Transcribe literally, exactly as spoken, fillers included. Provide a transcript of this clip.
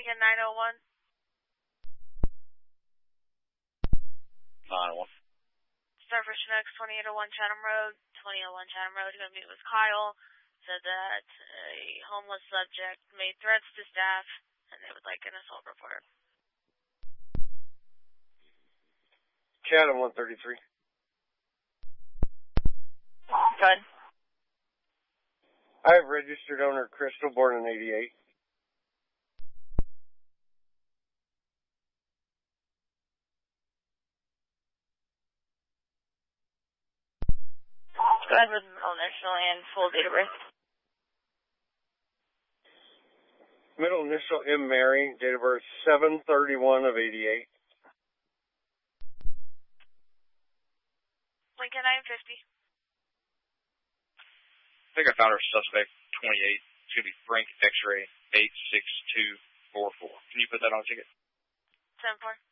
Lincoln nine oh one. nine oh one. Surfer Chinook, twenty-eight oh one Chatham Road. twenty oh one Chatham Road, going to meet with Kyle. Said that a homeless subject made threats to staff, and they would like an assault report. Chatham one thirty-three. Good. I have registered owner Crystal, born in eighty-eight. Go ahead with middle initial and full date of birth. Middle initial M. Mary, date of birth seven thirty-one of eighty-eight. Lincoln nine fifty. I think I found our suspect, twenty-eight. It's going to be Frank X-ray eight six two four four. Can you put that on a ticket? ten four.